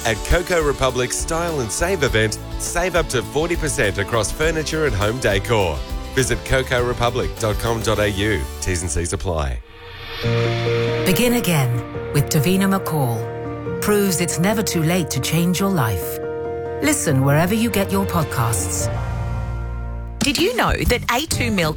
At Coco Republic's Style and Save event, save up to 40% across furniture and home decor. Visit cocorepublic.com.au. T's and C's apply. Begin again with Davina McCall. Proves it's never too late to change your life. Listen wherever you get your podcasts. Did you know that A2 Milk